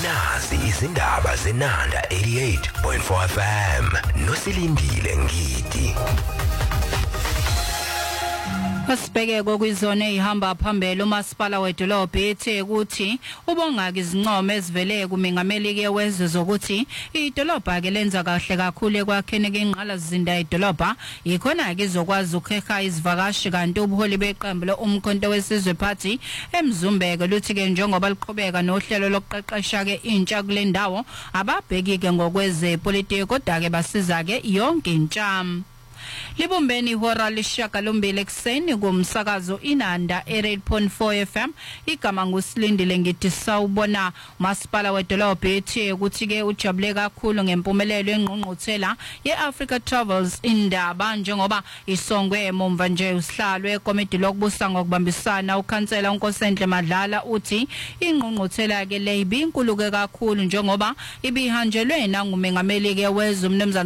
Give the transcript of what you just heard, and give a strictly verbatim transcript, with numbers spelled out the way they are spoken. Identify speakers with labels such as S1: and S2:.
S1: Nazi izindaba zenanda eighty-eight point four F M nosilindile ngidi.
S2: Asibheke kokwizona ehamba phambili umasipala wedolobha ethe ukuthi ubongaka izincomo ezivele kumengameli ke wezwe zokuthi idolobha ke lenza kahle kakhulu ekwakheni ingqala zizinda idolobha ikhona ke izokwazi ukheha izivakashi kanti ubuholi beqembu lo umkhonto wesizwe party emzumbeke luthi ke njengoba liqhubeka nohlelo lokuqeqesha ke intsha kule ndawo ababheki ke ngokweze politiki kodwa ke basiza ke yonke intsha. Libumbeni ihora lishiyagalombili ekseni kumsakazo inanda eight point four F M igama ngusilindile ngithi sawubona masipala wedolobha ethe ukuthi ke ujabule kakhulu ngempumelelo engqungquthela yeAfrica Travels indaba njengoba isongwe emumva nje usihlalo wekomiti lokubusa ngokubambisana ukhansela uNkosenhle Madlala uthi ingqungquthela ke le ibinkulu ke kakhulu njengoba ibihanjelwe nangumengameli ke wezwe umnumzana